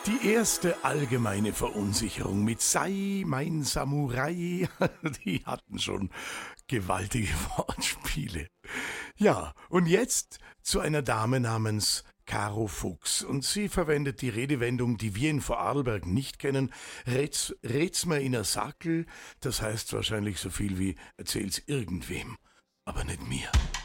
Die erste allgemeine Verunsicherung mit Sei mein Samurai, die hatten schon gewaltige Wortspiele. Ja, und jetzt zu einer Dame namens Caro Fuchs. Und sie verwendet die Redewendung, die wir in Vorarlberg nicht kennen, red's mir in a Sackel, das heißt wahrscheinlich so viel wie erzähl's irgendwem, aber nicht mir.